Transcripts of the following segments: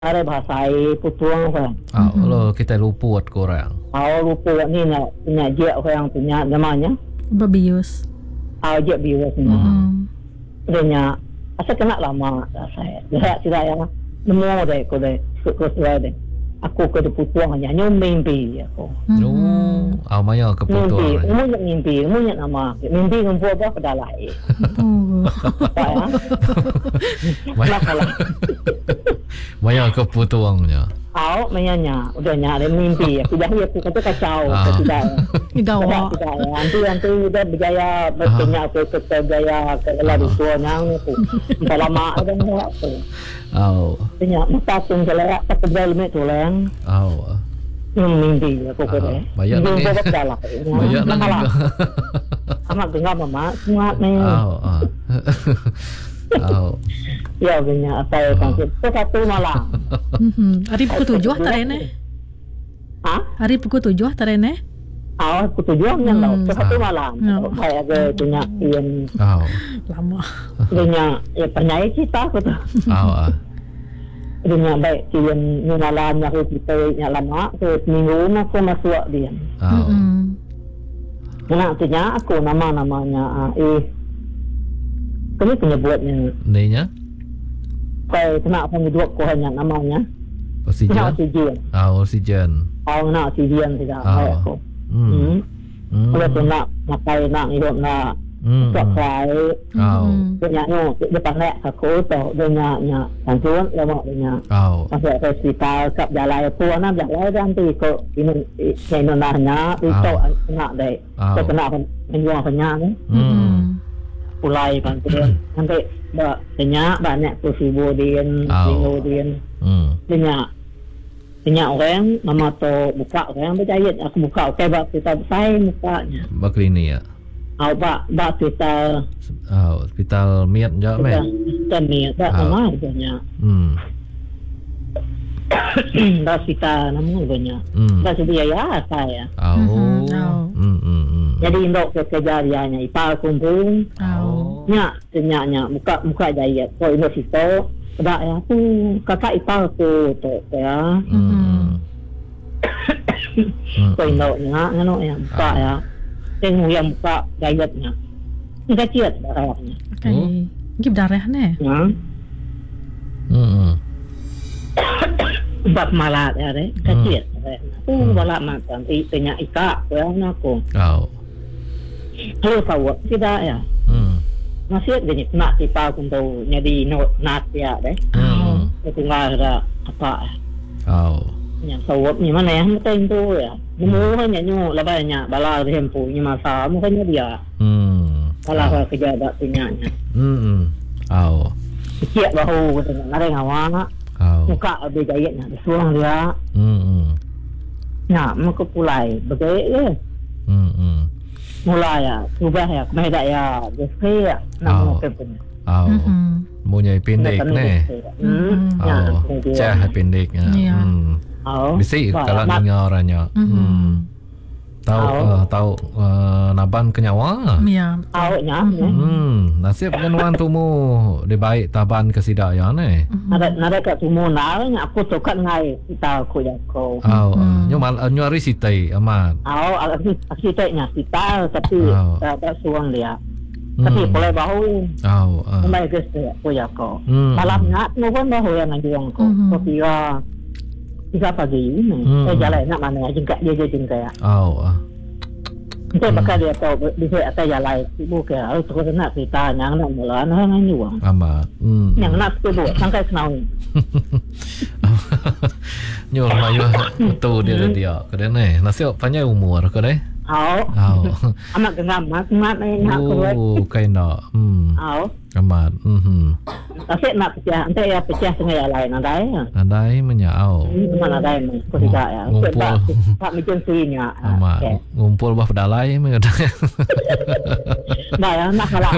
ada bahasa putuang kan. Lo kita luput korang. Luput ni nak punya je orang punya namanya. Babius. Je bius ni. Dia asal kena lama saya. Dia tidak yang nemu deh ko deh. Ko deh. Aku ke putuang hanya mimpi aku. Maya ke putuang. Mimpi nama. Mimpi ngumpul apa pada lain. Maya ke putuangnya. Mayanya udahnya ada mimpi. Tidak aku kata kacau. Tidak. Gawak. Nanti udah berjaya bertanya ke berjaya ke lalu tuanya tu. Dah lama ada tu. Tanya masa pun selera tak berjalan tu lang. Mimpi aku kata. Banyak lagi. Banyak lagi. Amat dengar mama semangat ni. Ya punya apa kan satu malam. Hari pukul 7 tarene. Hari pukul 7 tarene. Pukul 7 yang tahu satu malam. Saya ada punya yang lama. Punya ya penyanyi kita aku tu. Punya baik yang malam aku kita yang lama tu minggu aku masuk dia. Nantinya aku namanya kami punya buatnya. Nanya? Saya kena penghidup ko hanya namanya. Oksigen. Oksigen. Oksigen. Nak oksigen tidak aku. Kalau tu nak pakai nak hidup nak pakai. Punya depan nak aku tu punya bantuan lama punya. Masuk ke hospital kap jalan tu anak jalan nanti ko ini nanya itu nak deh. Saya kena menjual penyang. Ulai bantuan sampai banyak presiden banyak orang mama tu buka orang berjaya aku buka bak kita saya mukanya bak klinik ya bak kita hospital miat je meh miat tak sama banyak bak kita namanya banyak bak biaya saya jadi indok kejadiannya ipar kumpul nya muka jaya ko ino sito dak ya tu kakak ipar tu ya ko ino nya ngano ya muka ya teng yang muka jayatnya enggak ciat darahnya gib darah ne bab malat ya re kecil balak makan tanya ika ya aku tahu tidak ya masih gini nak kita untuk jadi nat ya deh itu nggak ada apa yang sawat ni mana yang betul tu ya mungkin nyu lebihnya bala tempo ni masa mungkin dia bala kerja dak punya siap bahu dengan ada ngawa muka lebih jayanya suang dia nah muka pulai begitu mulai ya ubah ya kemeda ya gespe ya nama kepunya punya pendek ne cah pendek bisa kalau dengar orangnya tahu naban kenyawa nasib kan wan tumu di baik taban kesidak ya ne nada kat tumu nal aku tokat ngai kita aku ya ko nyomal nyari sitai amat sitai kita tapi tak suang dia tapi boleh bahu mai geste aku ya ko malam nak no pun bahu yang juang ko tapi tiga pagi ni jalan nak mana jengkak dia jengkak ya kita bakal dia tahu bisa atas jalan sibuk ya terus nak cerita yang nak mula nak nyuang amat yang nak tu sampai kenal nyuang mayu tu dia kedene nasib panjang umur kedai amat gengam mat nak keluar kaina amat tapi nak pecah ante ya pecah dengan yang lain andai menyau mana ada ko tidak ya ngumpul pak mejensinya ngumpul bah pedalai me nah ya nak salah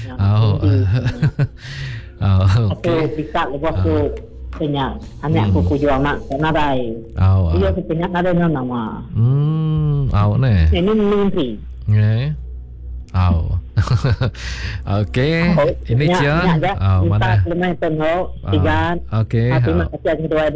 okey bisa waktu punya anak aku jual mak nadai dia punya ada nama ne ini mimpi Okey. Ini Cia. Mana? Minta lemah tengok tiga. Okey. Terima kasih